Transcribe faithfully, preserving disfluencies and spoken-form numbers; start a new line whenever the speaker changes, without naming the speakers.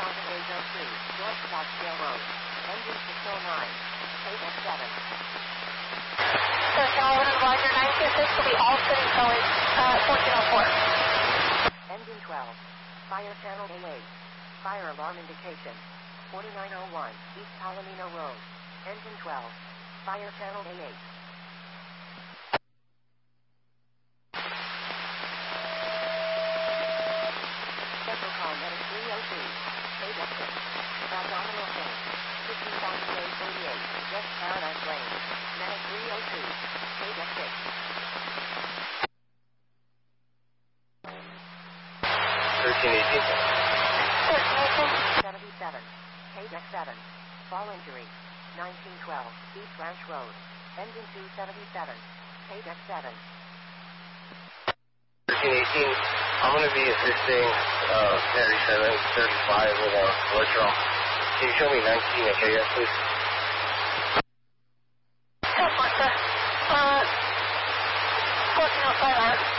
thousand eight oh three, North Scottsdale Road. Engine six oh nine. K X seven.
So Channel eleven, Roger, nine two six will be all sitting forward, uh, fourteen oh four.
Engine twelve. Fire channel A eight. Fire alarm indication. forty-nine oh one, East Palomino Road. Engine twelve. Fire channel A eight. Central Medic three oh two. K X six. Abdominal pain. fifteen thousand eight thirty-eight, West Paradise Lane. Medic three oh two. K X six.
thirteen eighteen.
seventy-seven. K X seven. Fall injury. nineteen twelve, East Ranch Road. Engine two seventy-seven. K X seven.
thirteen eighteen. I'm going to be assisting uh, Harry seven thirty-five with a blood draw. Can you show me nineteen at K S, please?
ten, Martha. Uh, fourteen oh five,